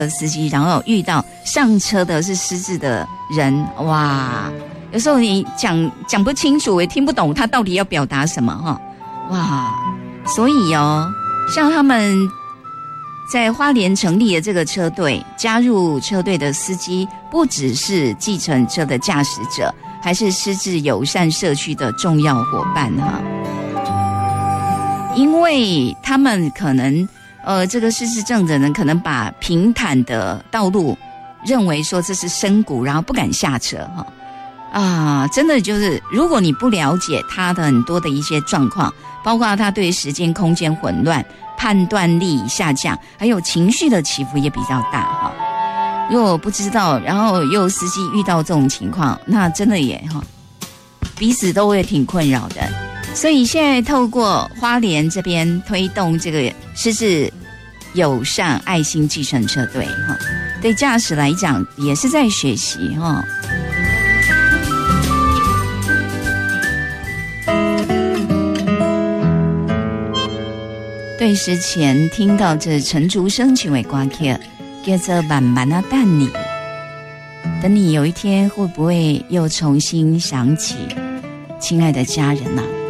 司机，然后遇到上车的是失智的人，哇，有时候你讲不清楚，也听不懂他到底要表达什么哈，哇，所以像他们在花莲成立的这个车队，加入车队的司机不只是计程车的驾驶者，还是失智友善社区的重要伙伴哈，因为他们可能这个失智症的人可能把平坦的道路认为说这是深谷，然后不敢下车哈。真的就是如果你不了解他的很多的一些状况，包括他对时间空间混乱、判断力下降，还有情绪的起伏也比较大哈。如果不知道，然后又司机遇到这种情况，那真的也彼此都会挺困扰的。所以现在透过花莲这边推动这个失智友善爱心计程车队对驾驶来讲也是在学习对时前听到这陈竹生唱的歌曲叫做《慢慢啊等你》，等你有一天会不会又重新想起亲爱的家人啊？